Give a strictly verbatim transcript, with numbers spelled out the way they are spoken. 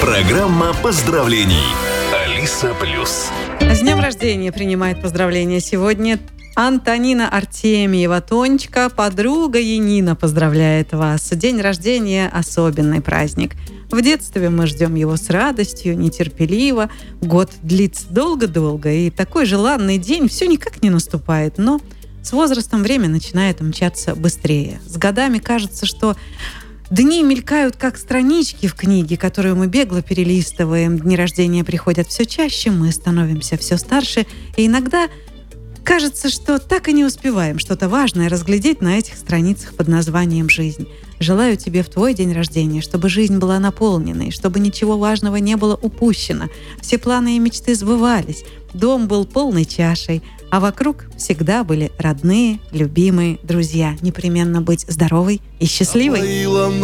Программа поздравлений. Алиса Плюс. С днем рождения принимает поздравления сегодня Антонина Артемьева. Тонечка, подруга Янина поздравляет вас. День рождения – особенный праздник. В детстве мы ждем его с радостью, нетерпеливо. Год длится долго-долго, и такой желанный день все никак не наступает. Но с возрастом время начинает мчаться быстрее. С годами кажется, что дни мелькают, как странички в книге, которую мы бегло перелистываем. Дни рождения приходят все чаще, мы становимся все старше. И иногда кажется, что так и не успеваем что-то важное разглядеть на этих страницах под названием «Жизнь». Желаю тебе в твой день рождения, чтобы жизнь была наполненной, чтобы ничего важного не было упущено, все планы и мечты сбывались, дом был полной чашей, а вокруг всегда были родные, любимые, друзья. Непременно быть здоровой и счастливой.